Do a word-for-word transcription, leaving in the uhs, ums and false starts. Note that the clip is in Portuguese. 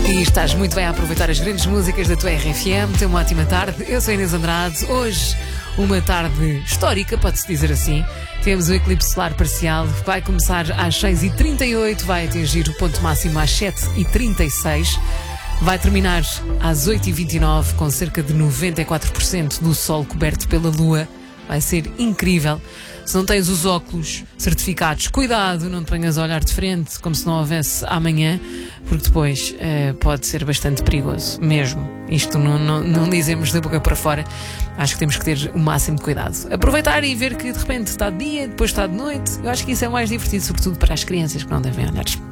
E estás muito bem a aproveitar as grandes músicas da tua R F M. Tem uma ótima tarde. Eu sou a Inês Andrade. Hoje, uma tarde histórica, pode-se dizer assim. Temos o eclipse solar parcial. Vai começar às seis e trinta e oito, vai atingir o ponto máximo às sete e trinta e seis. Vai terminar às oito e vinte e nove, com cerca de noventa e quatro por cento do sol coberto pela lua. Vai ser incrível. Se não tens os óculos certificados, cuidado, não te ponhas a olhar de frente como se não houvesse amanhã, porque depois uh, pode ser bastante perigoso, mesmo. Isto não, não, não dizemos da boca para fora. Acho que temos que ter o máximo de cuidado. Aproveitar e ver que de repente está de dia, depois está de noite. Eu acho que isso é o mais divertido, sobretudo para as crianças que não devem olhar